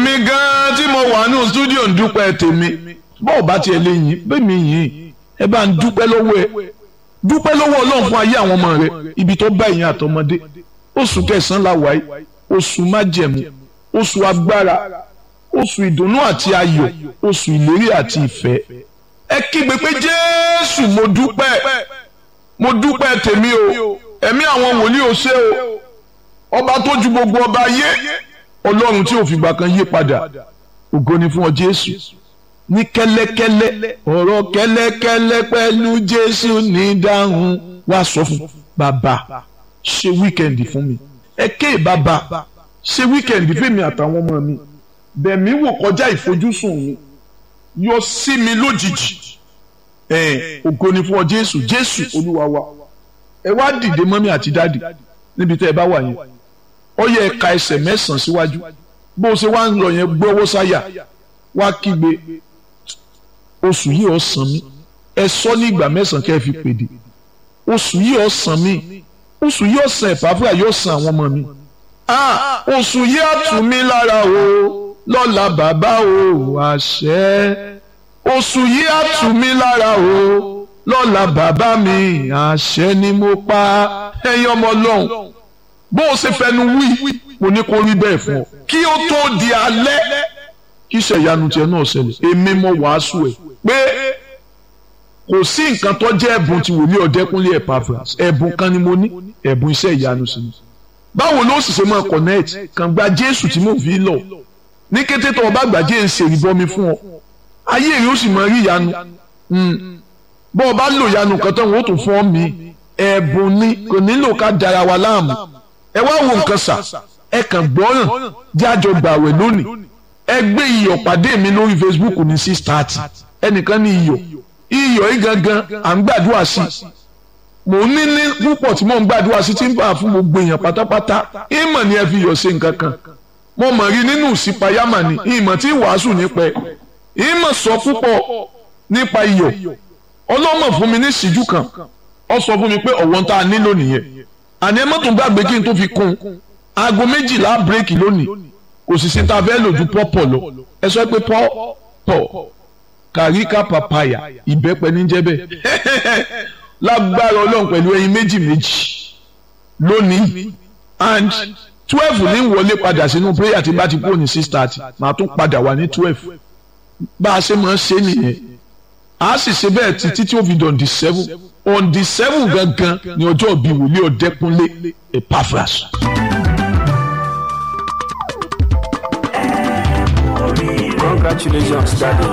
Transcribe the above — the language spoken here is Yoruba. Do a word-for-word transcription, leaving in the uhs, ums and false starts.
èmi gan tí mo wà ní stúdíò ń dúpẹ́ tèmi bọ́ọ̀ bá tiẹ̀ lè yìn bẹ́ẹ̀ mi yìn ẹ bá ń dúpẹ́ lọ́wọ́ ẹ dúpẹ́ lọ́wọ́ ọlọ́run fún ayé àwọn ọmọ rẹ ibi tó bá ìyẹn àtọmọdé oṣù kẹsàn-án la wáyé oṣù májẹ̀mú oṣù agbára oṣù ìdùnnú àti ayọ̀ oṣù ìlérí àti ìfẹ́ ẹ kígbe pé jésù mo dúpẹ́ mo dúpẹ́ tèmi o ẹ̀mí àwọn wòlíì ò ṣe o ọba tó ju gbogbo ọba ayé ọlọ́run tí ò fìgbà kan yí padà ògo ni fún ọ jésù ní kẹ́lẹ́kẹ́lẹ́ ọ̀rọ̀ kẹ́lẹ́kẹ́lẹ́ pẹ̀lú jésù ní dáhùn wá sọ fún bàbá ṣe wíkẹ̀ndì fún mi ẹ ké bàbá ṣe wíkẹ̀ndì fún mi àtàwọn ọmọ mi bẹ̀mí wò kọjá ìfojúsùn mi yọ sí mi lójijì ẹ ògo ni fún ọ jésù jésù olúwa wa ẹ wá dìde mọ́mí àti dáàdì níbi tẹ́ ẹ bá wà yẹn ó yẹ ẹ ka ẹsẹ̀ mẹ́sàn-án síwájú bó o ṣe wá ń lọ yẹn gbọ́wọ́ sáyà wá kígbe oṣù yìí ó san mí ẹ sọ ní ìgbà mẹ́sàn-án kẹ́ ẹ fi pèdè oṣù yìí ó san mí oṣù yìí ó san ẹ̀pàfúrà yóò san àwọn ọmọ mi ah oṣù yìí á tù mí lára o lọ́la bàbá o àṣẹ oṣù yìí á tù mí lára o lọ́la bàbá mi àṣẹ ni mo pa ẹ̀yin ọmọ ọlọ́run bó o ṣe fẹnu wí mo ní kó rí bẹ́ẹ̀ fún ọ kí ó tó di alẹ́ kí ìṣẹ̀yanu tiẹ̀ náà ṣẹlẹ̀ èmi mo wàásù ẹ̀ pé kò sí nǹkan tó jẹ́ ẹ̀bùn tí wòlíì Ọ̀dẹ́kúnlé Epaphras ẹ̀bùn kan ni mo ní ẹ̀bùn iṣẹ́ ìyanu sí mi báwo ló sì ṣe máa connect kàn gba Jésù tí mo fi lọ ní kété tó o bá gbà jẹ́ ìṣe ìbọmi fún ọ ayé rẹ ó sì máa rí ìyanu bó o bá lò ìyanu kan tán wọ́n ó tún fún ọ mi ẹ̀bùn ni kò nílò ká dara wa láàmú ẹ wá wo nǹkan sà ẹ kàn gbọ́ràn jẹ́ àjọ gbàwẹ̀ lónìí ẹ gbé iyọ̀ pàdé mi lórí Facebook ní six thirty ẹnìkan ní iyọ̀ iyọ̀ yìí gangan à ń gbàdúrà sí mò ń ní ní púpọ̀ tí mò ń gbàdúrà sí tí ń bá fún gbogbo èèyàn pátápátá ìmọ̀ ni ẹ fi iyọ̀ ṣe nǹkan kan mo mọ̀ rí nínú ìsìpayámà ni ìmọ̀ tí wàásù nípa ẹ ìmọ̀ sọ púpọ̀ nípa iyọ̀ ọlọ́mọ fún mi ní ìṣíjú kan ó sọ fún mi pé ọ̀wọ́n tá a nílò nìyẹn àní ẹ mọ́tò gbàgbé kí n tó fi kún aago méjìlá bírèkì lónìí kò sì sí ta fẹ́ lò ju pọ́pọ̀ lọ ẹ sọ pé pọ́pọ̀ kàríkà pàpàyà ìbẹ́pẹ ní jẹ́bẹ̀ lágbára ọlọ́run pẹ̀lú ẹyin méjì méjì lónìí and twelve ní wọlé padà sínú prayer tí bá ti kúrò ní six thirty màá tún padà wà ní twelve bá a ṣe máa ń ṣe nìyẹn a sì ṣe bẹ́ẹ̀ títí tí ó fi dàn di seven on the seven gangan ní ọjọ́ bíi wòlíì Ọ̀dẹ́kúnlé Epaphras. Congratulations, Daddy.